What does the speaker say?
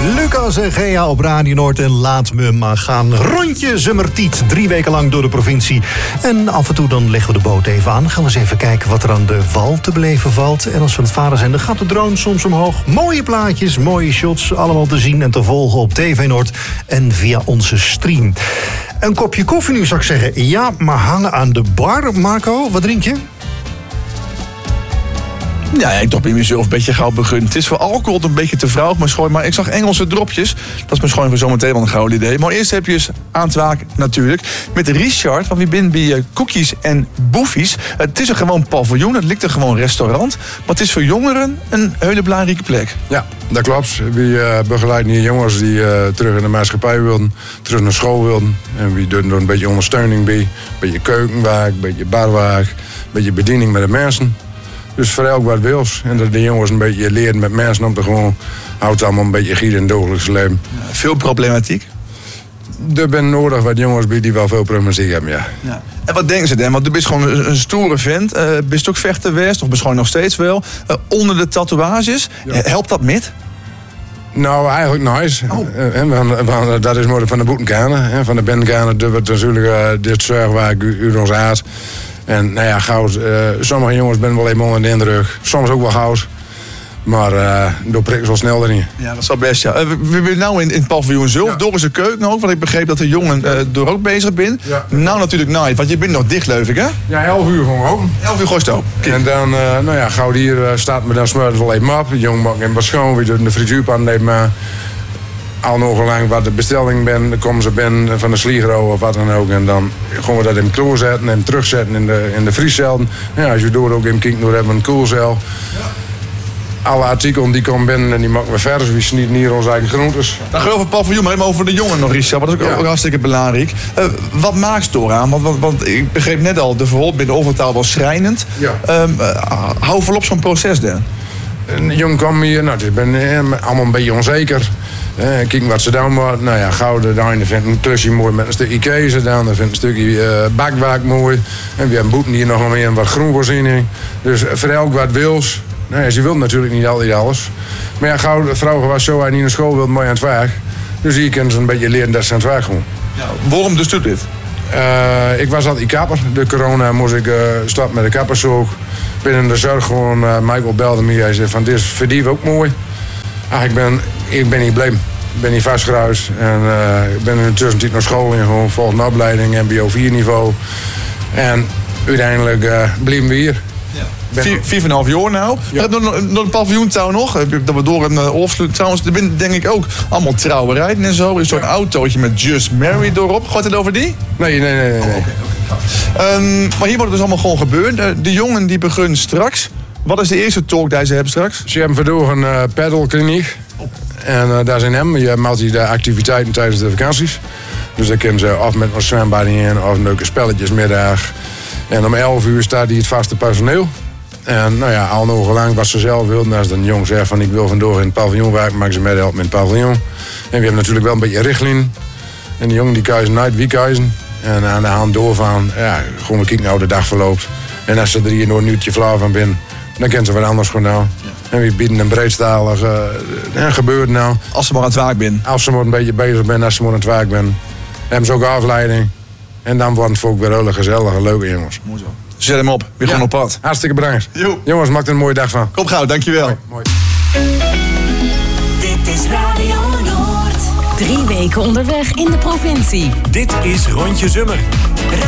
Lucas en Gea op Radio Noord en laat me maar gaan. Rondje Zummertiet, 3 weken lang door de provincie. En af en toe dan leggen we de boot even aan. Gaan we eens even kijken wat er aan de wal te beleven valt. En als we aan het varen zijn, dan gaat de drone soms omhoog. Mooie plaatjes, mooie shots, allemaal te zien en te volgen op TV Noord en via onze stream. Een kopje koffie nu zou ik zeggen. Ja, maar hangen aan de bar. Marco, wat drink je? Ja, ik dacht bij mezelf een beetje gauw begund. Het is voor alcohol een beetje te vrouwig, maar schoon. Maar ik zag Engelse dropjes. Dat is misschien voor zometeen wel een gouden idee. Maar eerst heb je eens aan het waak natuurlijk. Met Richard, want wie bent bij Cookies en Boefies. Het is een gewoon paviljoen, het lijkt een gewoon restaurant. Maar het is voor jongeren een hele belangrijke plek. Ja, dat klopt. We begeleiden hier jongens die terug in de maatschappij wilden. Terug naar school wilden. En we doen er een beetje ondersteuning bij. Een beetje keukenwerk, een beetje barwerk. Een beetje bediening met de mensen. Dus voor elk wat wils. En dat de jongens een beetje leren met mensen om te gewoon... houdt allemaal een beetje gier in het dagelijks leven. Veel problematiek? Er zijn nodig wat jongens bij die wel veel problematiek hebben, ja. En wat denken ze dan? Want je bent gewoon een stoere vent. Bist ook vechter geweest, of misschien nog steeds wel. Onder de tatoeages, helpt dat met? Nou, eigenlijk nice. Dat is mooi van de boetenkanen. Van de bandkanen doen we natuurlijk dit zorgwerk uit ons aard. En nou ja, goud. Sommige jongens ben wel even onder de indruk. Soms ook wel goud. Maar door prikken zo snel erin. Ja, dat is wel best, ja. We zijn nu in het paviljoen zelf. Ja. Door is de keuken ook. Want ik begreep dat de jongen door ook bezig bent. Ja. Nou natuurlijk night. Want je bent nog dicht, geloof ik, hè? Ja, 11 uur gewoon open. 11 uur gooit open. En dan, nou ja, gauw hier staat me dan smurren wel even op. De jongen maakt hem wat schoon. We doen de frituurpan even maar. Al nog lang wat de bestelling ben, dan komen ze ben van de Sligro of wat dan ook. En dan gaan we dat in de kloor zetten en terugzetten in de vriescel. Ja, als je door ook in kijkt, dan hebben we een koelcel. Ja. Alle artikelen die komen binnen en die maken we vers. We snijden hier onze eigen groentes. Dan gaan we over het paviljoen, maar even over de jongen nog, Richard. Want dat is ook hartstikke belangrijk. Wat maakt het aan? Want ik begreep net al, de verhoor binnen de overtaal was schrijnend. Ja. Hou volop zo'n proces dan. Een jong kwam hier, nou, ik ben allemaal een beetje onzeker. Kijken wat ze doen. Nou ja, gouden dan vindt een klusje mooi met een stukje kees gedaan. Dan vindt een stukje bakwerk mooi. En we hebben boeten hier nog meer een wat groenvoorziening. Dus voor elk wat wils. Nou ja, ze wil natuurlijk niet altijd alles. Maar ja, gouden vrouwen was zo, hij niet naar school wil, mooi aan het werk. Dus hier kunnen ze een beetje leren dat ze aan het werk gaan. Ja, waarom dus doet dit? Ik was altijd kapper. De corona moest ik stoppen met de kapperszoek. Binnen de zorg gewoon, Michael belde me. Hij zei van, dit is voor die ook mooi. Ik ben niet blij. Ik ben niet vastgeruisd. En ik ben in de tussentijd naar school in. Gewoon volgende opleiding, MBO 4 niveau. En uiteindelijk bleven we hier. Ja. 4,5 jaar nou. Ja. Nog een paviljoentouw nog. Dat we door een afsluit. Trouwens, er zijn denk ik ook allemaal trouwerijen en zo. Er is zo'n autootje met Just Married erop. Gaat het over die? Nee. Maar hier wordt het dus allemaal gewoon gebeurd. De jongen die beginnen straks. Wat is de eerste talk die ze hebben straks? Ze hebben vandaag een paddelkliniek. En daar zijn hem. Je maakt die de activiteiten tijdens de vakanties. Dus dan kunnen ze of met een zwembad in of leuke spelletjesmiddag. En om 11 uur staat hier het vaste personeel. En nou ja, al nog lang wat ze zelf wilden. Als een jong zegt van ik wil vandoor in het paviljoen werken, maken ze mij helpen in het paviljoen. En we hebben natuurlijk wel een beetje richtlijn. En die jongen die kiezen uit wie kiezen. En aan de hand doorgaan, ja, gewoon we kijken hoe de dag verloopt. En als ze er hier nog een uurtje flauw van binnen, dan kennen ze wat anders gewoon nou. Ja. En we bieden een breedstalig gebeurt nou. Als ze maar aan het werk zijn. Als ze maar een beetje bezig zijn, als ze maar aan het werk zijn. Hebben ze ook afleiding. En dan wordt het ook weer hele gezellige, leuke jongens. Mooi zo. Zet hem op, weer gewoon op pad. Hartstikke bedankt. Jongens, maak er een mooie dag van. Kom gauw, dankjewel. Mooi. Dit is Radio Noord. 3 weken onderweg in de provincie. Dit is Rondje Zummer.